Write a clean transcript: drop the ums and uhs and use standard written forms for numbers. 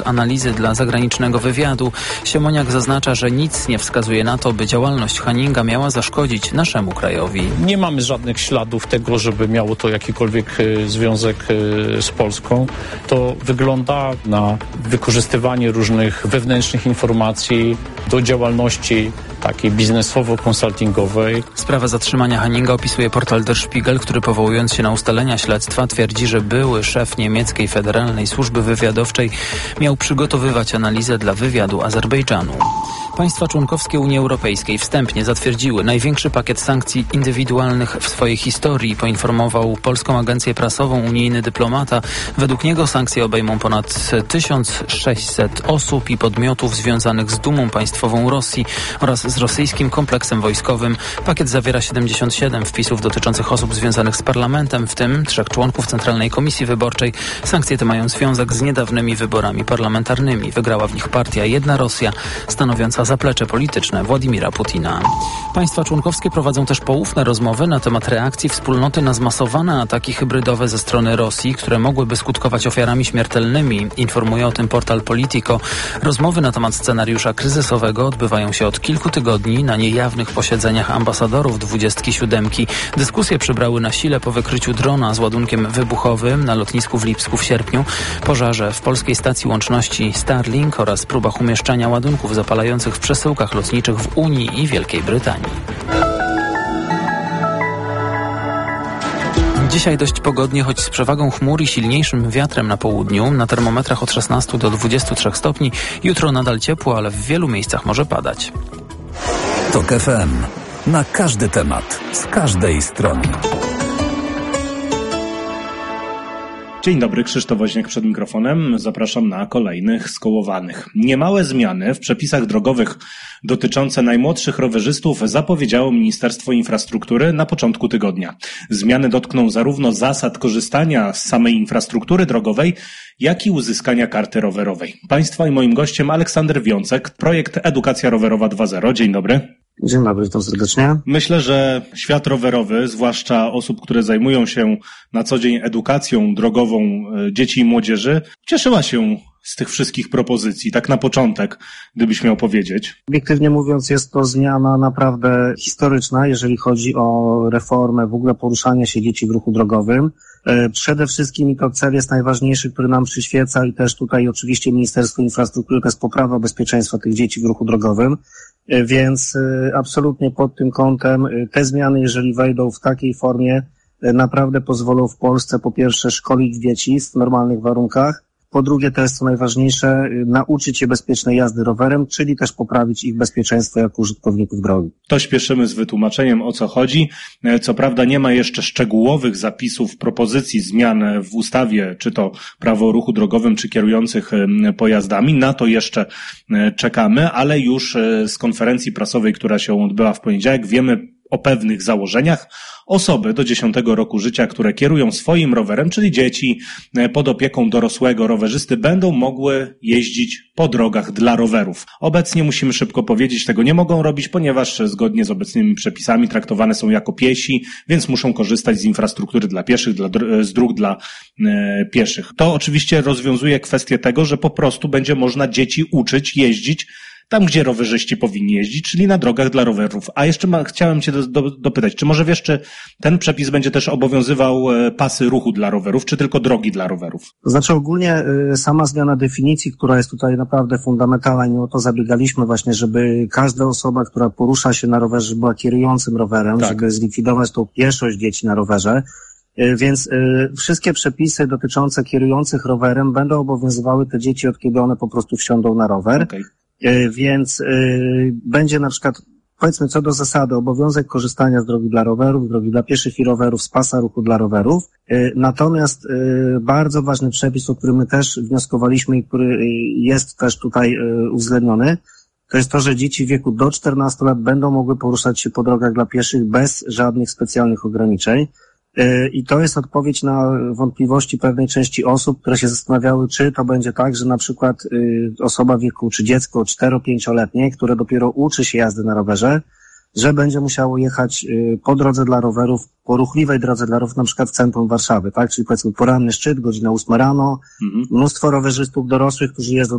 analizy dla zagranicznego wywiadu. Siemoniak zaznacza, że nic nie wskazuje na to, by działalność Hanninga miała zaszkodzić naszemu krajowi. Nie mamy żadnych śladów tego, żeby miało to jakikolwiek związek z Polską. To wygląda na wykorzystywanie różnych wewnętrznych informacji do działalności takiej biznesowo-konsultingowej. Sprawę zatrzymania Hanninga opisuje portal Der Spiegel, który powołując się na ustalenia śledztwa twierdzi, że były szef niemieckiej Federalnej Służby Wywiadowczej miał przygotowywać analizę dla wywiadu Azerbejdżanu. Państwa członkowskie Unii Europejskiej wstępnie zatwierdziły największy pakiet sankcji indywidualnych w swojej historii, poinformował polską agencję prasową unijny dyplomata. Według niego sankcje obejmą ponad 1600 osób i podmiotów związanych z dumą państwową Rosji oraz z rosyjskim kompleksem wojskowym. Pakiet zawiera 77 wpisów dotyczących osób związanych z parlamentem, w tym 3 członków Centralnej Komisji Wyborczej. Sankcje te mają związek z niedawnymi wyborami parlamentarnymi. Wygrała w nich partia Jedna Rosja, stanowiąca zaplecze polityczne Władimira Putina. Państwa członkowskie prowadzą też poufne rozmowy na temat reakcji wspólnoty na zmasowane ataki hybrydowe ze strony Rosji, które mogłyby skutkować ofiarami śmiertelnymi, informuje o tym portal Politico. Rozmowy na temat scenariusza kryzysowego odbywają się od kilku tygodni na niejawnych posiedzeniach ambasadorów 27. Dyskusje przybrały na sile po wykryciu drona z ładunkiem wybuchowym na lotnisku w Lipsku w sierpniu, pożarze w polskiej stacji łączności Starlink oraz próbach umieszczania ładunków zapalających w przesyłkach lotniczych w Unii i Wielkiej Brytanii. Dzisiaj dość pogodnie, choć z przewagą chmur i silniejszym wiatrem na południu. Na termometrach od 16 do 23 stopni. Jutro nadal ciepło, ale w wielu miejscach może padać. TOK FM. Na każdy temat, z każdej strony. Dzień dobry, Krzysztof Woźniak przed mikrofonem. Zapraszam na kolejnych skołowanych. Niemałe zmiany w przepisach drogowych dotyczące najmłodszych rowerzystów zapowiedziało Ministerstwo Infrastruktury na początku tygodnia. Zmiany dotkną zarówno zasad korzystania z samej infrastruktury drogowej, jak i uzyskania karty rowerowej. Państwa i moim gościem Aleksander Wiącek, projekt Edukacja Rowerowa 2.0. Dzień dobry. Dzień dobry, witam serdecznie. Myślę, że świat rowerowy, zwłaszcza osób, które zajmują się na co dzień edukacją drogową dzieci i młodzieży, cieszyła się z tych wszystkich propozycji, tak na początek, gdybyś miał powiedzieć. Obiektywnie mówiąc, jest to zmiana naprawdę historyczna, jeżeli chodzi o reformę w ogóle poruszania się dzieci w ruchu drogowym. Przede wszystkim i to cel jest najważniejszy, który nam przyświeca i też tutaj oczywiście Ministerstwo Infrastruktury to jest poprawa bezpieczeństwa tych dzieci w ruchu drogowym, więc absolutnie pod tym kątem te zmiany, jeżeli wejdą w takiej formie, naprawdę pozwolą w Polsce po pierwsze szkolić dzieci w normalnych warunkach, po drugie, to jest co najważniejsze, nauczyć je bezpiecznej jazdy rowerem, czyli też poprawić ich bezpieczeństwo jako użytkowników drogi. To śpieszymy z wytłumaczeniem, o co chodzi. Co prawda nie ma jeszcze szczegółowych zapisów, propozycji zmian w ustawie, czy to prawo o ruchu drogowym, czy kierujących pojazdami. Na to jeszcze czekamy, ale już z konferencji prasowej, która się odbyła w poniedziałek, wiemy o pewnych założeniach. Osoby do 10 roku życia, które kierują swoim rowerem, czyli dzieci pod opieką dorosłego rowerzysty, będą mogły jeździć po drogach dla rowerów. Obecnie musimy szybko powiedzieć, tego nie mogą robić, ponieważ zgodnie z obecnymi przepisami traktowane są jako piesi, więc muszą korzystać z infrastruktury dla pieszych, z dróg dla pieszych. To oczywiście rozwiązuje kwestię tego, że po prostu będzie można dzieci uczyć jeździć tam, gdzie rowerzyści powinni jeździć, czyli na drogach dla rowerów. A jeszcze chciałem Cię dopytać, czy może wiesz, czy ten przepis będzie też obowiązywał pasy ruchu dla rowerów, czy tylko drogi dla rowerów? To znaczy ogólnie sama zmiana definicji, która jest tutaj naprawdę fundamentalna i o to zabiegaliśmy właśnie, żeby każda osoba, która porusza się na rowerze, była kierującym rowerem, tak, żeby zlikwidować tą pieszość dzieci na rowerze. Więc wszystkie przepisy dotyczące kierujących rowerem będą obowiązywały te dzieci, od kiedy one po prostu wsiądą na rower. Okay. Więc będzie na przykład, powiedzmy co do zasady, obowiązek korzystania z drogi dla rowerów, drogi dla pieszych i rowerów, z pasa ruchu dla rowerów. Natomiast bardzo ważny przepis, o którym my też wnioskowaliśmy i który jest też tutaj uwzględniony, to jest to, że dzieci w wieku do 14 lat będą mogły poruszać się po drogach dla pieszych bez żadnych specjalnych ograniczeń. I to jest odpowiedź na wątpliwości pewnej części osób, które się zastanawiały, czy to będzie tak, że na przykład osoba w wieku, czy dziecko 4-5-letnie, które dopiero uczy się jazdy na rowerze, że będzie musiało jechać po drodze dla rowerów, po ruchliwej drodze dla rowerów, na przykład w centrum Warszawy, tak? Czyli powiedzmy poranny szczyt, godzina 8 rano, mnóstwo rowerzystów dorosłych, którzy jeżdżą